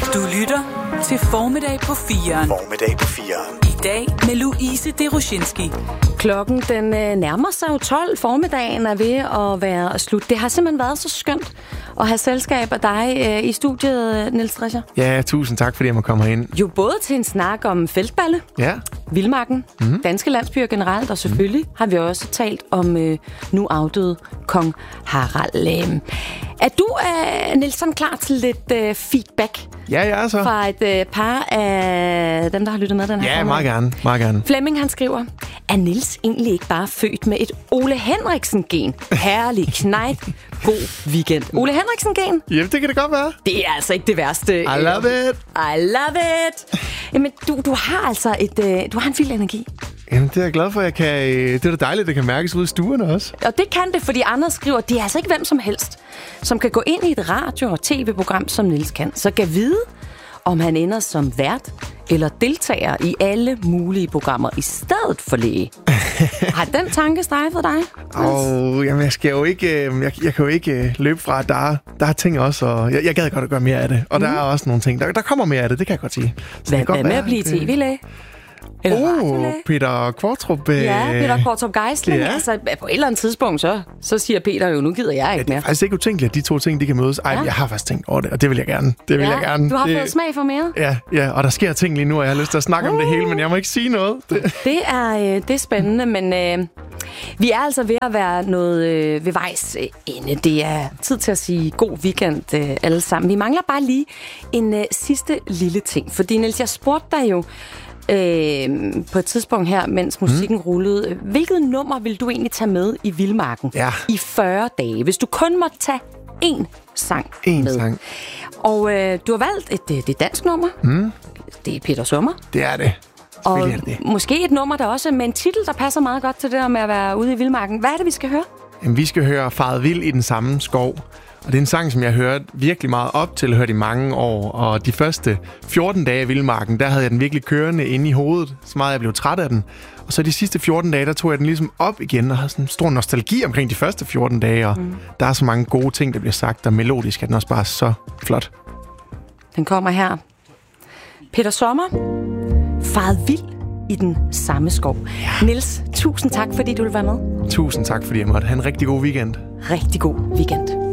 Du lytter til Formiddag på 4'eren. Formiddag på 4'eren. I dag med Louise Deroshinski. Klokken den nærmer sig jo 12. Formiddagen er ved at være slut. Det har simpelthen været så skønt at have selskab af dig i studiet, Niels Drescher. Ja, tusind tak, fordi jeg må komme herind. Jo, både til en snak om feltballe, vildmarken, danske landsbyer generelt, og selvfølgelig har vi også talt om nu afdøde kong Harald. Er du, Nielsen, klar til lidt feedback? Ja, jeg er så. Fra et par af dem, der har lyttet med den her. Ja, meget gerne, meget gerne. Flemming, han skriver, er Niels egentlig ikke bare født med et Ole Henriksen-gen? Herlig knejt. God weekend. Ole Henriksen-gen? Ja, det kan det godt være. Det er altså ikke det værste. I love it. I love it. Jamen, du har altså du har en vild energi. Jamen, det er jeg glad for, jeg kan. Det er da dejligt, det kan mærkes ude i stuerne også. Og det kan det, fordi andre skriver, det er altså ikke hvem som helst, som kan gå ind i et radio- og tv-program, som Niels kan. Så kan vide, om han ender som vært eller deltager i alle mulige programmer i stedet for læge. Har den tanke strejfet dig? Jamen, jeg skal jo ikke, jeg kan jo ikke løbe fra, at der er ting også, og jeg gad godt at gøre mere af det. Og der er også nogle ting, der kommer mere af det kan jeg godt sige. Hvad med at blive tv-læge? Peter Kvartrup. Ja, Peter Kvartrup Geisling. Ja. Altså, på et eller andet tidspunkt, så siger Peter jo, nu gider jeg ikke mere. Det er faktisk ikke utænkeligt, at de to ting, de kan mødes. Ej, jeg har faktisk tænkt over det, og det vil jeg gerne. Det vil jeg gerne. Du har fået smag for mere? Ja, og der sker ting lige nu, og jeg har lyst til at snakke om det hele, men jeg må ikke sige noget. Det er spændende, men vi er altså ved at være noget ved vejs ende. Det er tid til at sige god weekend alle sammen. Vi mangler bare lige en sidste lille ting, fordi Niels, jeg spurgte dig jo på et tidspunkt her, mens musikken rullede. Hvilket nummer vil du egentlig tage med i Vildmarken i 40 dage, hvis du kun måtte tage én sang med? Sang. Og du har valgt et dansk nummer. Det er Peter Sommer. Det er det. Og måske et nummer, der også med en titel, der passer meget godt til det der med at være ude i Vildmarken. Hvad er det, vi skal høre? Jamen, vi skal høre Faret Vild i den samme skov. Og det er en sang, som jeg hørte virkelig meget op til, hørt i mange år. Og de første 14 dage af Vildmarken, der havde jeg den virkelig kørende inde i hovedet, så meget jeg blev træt af den. Og så de sidste 14 dage, der tog jeg den ligesom op igen, og havde sådan en stor nostalgi omkring de første 14 dage. Og der er så mange gode ting, der bliver sagt, og melodisk er den også bare så flot. Den kommer her. Peter Sommer, Faret Vild i den samme skov. Ja. Niels, tusind tak, fordi du ville være med. Tusind tak, fordi jeg måtte have en rigtig god weekend. Rigtig god weekend.